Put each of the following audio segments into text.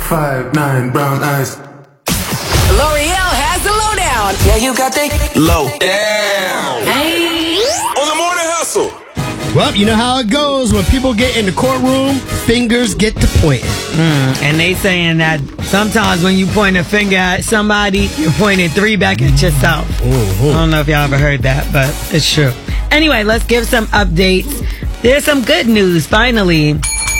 5'9", brown eyes. L'Oreal has the lowdown. Yeah, you got the low down. Hey. On the morning hustle. Well, you know how it goes. When people get in the courtroom, fingers get to pointing. And they saying that sometimes when you point a finger at somebody, you're pointing 3 back at yourself. I don't know if y'all ever heard that, but it's true. Anyway, let's give some updates. There's some good news, finally.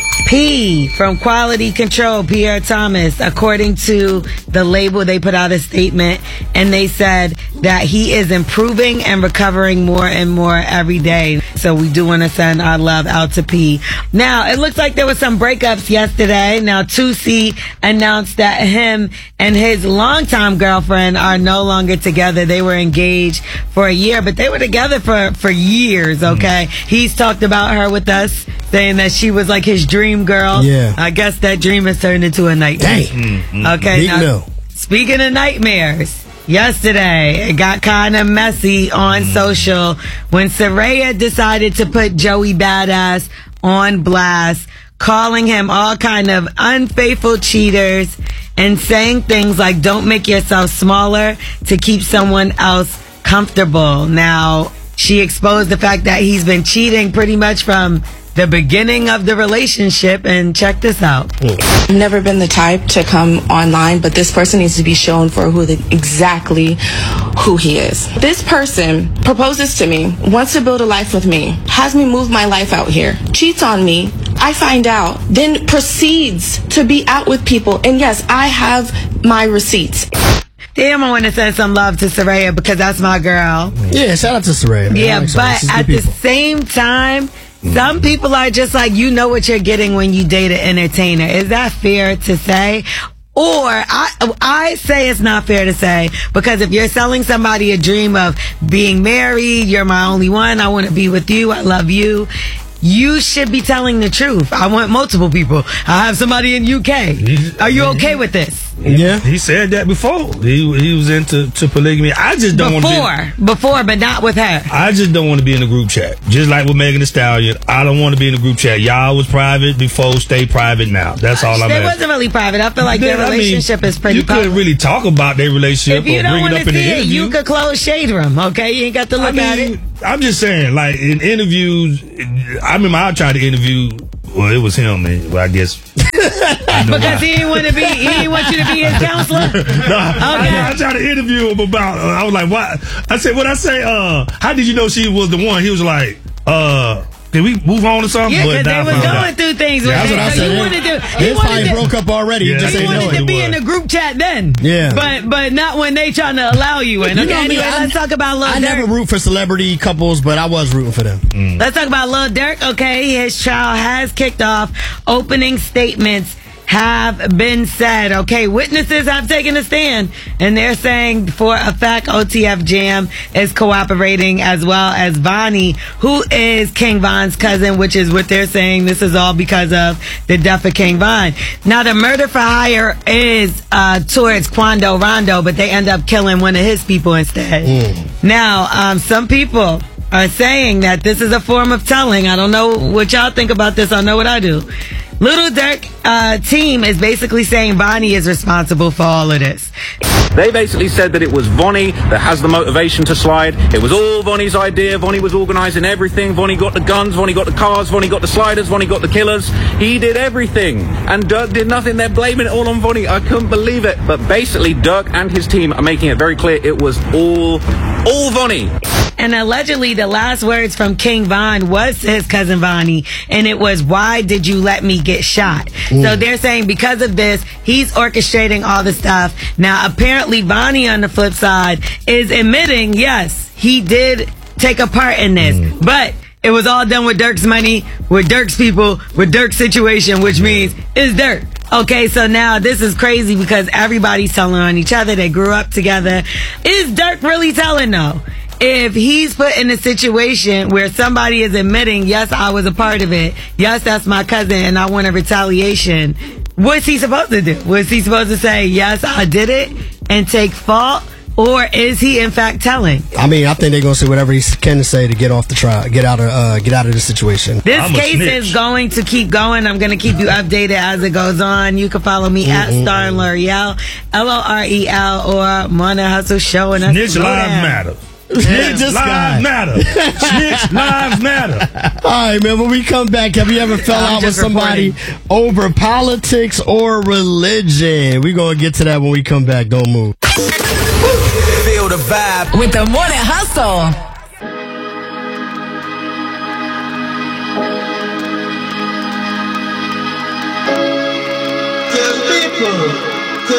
P from Quality Control, Pierre Thomas, according to the label, they put out a statement and they said that he is improving and recovering more and more every day. So we do want to send our love out to P. Now, it looks like there was some breakups yesterday. Now, 2C announced that him and his longtime girlfriend are no longer together. They were engaged for a year, but they were together for years, okay? He's talked about her with us, saying that she was like his dream girl. Yeah. I guess that dream has turned into a nightmare. Dang. Okay. Big no. Speaking of nightmares, yesterday it got kind of messy on social when Saraya decided to put Joey Badass on blast, calling him all kind of unfaithful cheaters and saying things like, don't make yourself smaller to keep someone else comfortable. Now, she exposed the fact that he's been cheating pretty much from the beginning of the relationship, and check this out. I've never been the type to come online, but this person needs to be shown for exactly who he is. This person proposes to me, wants to build a life with me, has me move my life out here, cheats on me, I find out, then proceeds to be out with people, and yes, I have my receipts. Damn, I want to send some love to Saraya because that's my girl. Yeah, shout out to Saraya. Man. Yeah, like but at the same time, some people are just like, you know what you're getting when you date an entertainer. Is that fair to say? Or I say it's not fair to say, because if you're selling somebody a dream of being married, you're my only one, I want to be with you, I love you, you should be telling the truth. I want multiple people. I have somebody in UK. Are you okay with this? Yeah, he said that before. He was into polygamy. I just don't want to before, but not with her. I just don't want to be in a group chat. Just like with Megan Thee Stallion, I don't want to be in a group chat. Y'all was private before, stay private now. That's all I'm asking. It wasn't really private. I feel like their relationship is pretty public. You couldn't really talk about their relationship if you or don't bring want it up to in the see it, interview. you could close Shade Room, okay? You ain't got to look at it. I'm just saying, like, in interviews, I remember I tried to interview, well, it was him, man, but I guess. Because he didn't want you to be his counselor? I tried to interview him about, I was like, what? I said, what I say, how did you know she was the one? He was like, did we move on or something? Yeah, because they was going through things. Yeah, that's what I said. They probably broke up already. Yeah, just he ain't wanted to be in the group chat then. Yeah. But not when they trying to allow you in. You know anyway, let's talk about Lil Durk. I never root for celebrity couples, but I was rooting for them. Let's talk about Lil Durk. Okay, his trial has kicked off. Opening statements have been said. Okay, witnesses have taken a stand, and they're saying for a fact OTF Jam is cooperating, as well as Vonnie, who is King Von's cousin, which is what they're saying. This is all because of the death of King Von. Now, the murder for hire is towards Quando Rondo, but they end up killing one of his people instead. Now, some people are saying that this is a form of telling. I don't know what y'all think about this. I know what I do. Little Durk team is basically saying Vonnie is responsible for all of this. They basically said that it was Vonnie that has the motivation to slide. It was all Vonnie's idea. Vonnie was organising everything. Vonnie got the guns. Vonnie got the cars. Vonnie got the sliders. Vonnie got the killers. He did everything. And Durk did nothing. They're blaming it all on Vonnie. I couldn't believe it. But basically, Durk and his team are making it very clear it was all Vonnie. And allegedly, the last words from King Von was to his cousin Vonnie, and it was, "Why did you let me get shot?" So they're saying because of this, he's orchestrating all the stuff. Now, apparently, Vonnie on the flip side is admitting, yes, he did take a part in this, but it was all done with Durk's money, with Durk's people, with Durk's situation, which means it's Durk. Okay, so now this is crazy because everybody's telling on each other. They grew up together. Is Durk really telling, though? If he's put in a situation where somebody is admitting, yes, I was a part of it, yes, that's my cousin, and I want a retaliation, what's he supposed to do? Was he supposed to say, yes, I did it, and take fault? or is he in fact telling? I mean, I think they're gonna say whatever he can say to get off the trial, get out of the situation. This I'm a case snitch. is going to keep going. I'm going to keep you updated as it goes on. You can follow me at Star and L'Oreal, LOREL, or Morning Hustle Show. And Snitch lives matter. Snitch This guy. lives matter. Snitch lives matter. All right, man. When we come back, have you ever fell I'm out with just somebody over politics or religion? We're gonna get to that when we come back. Don't move. Feel the vibe. With the Morning Hustle.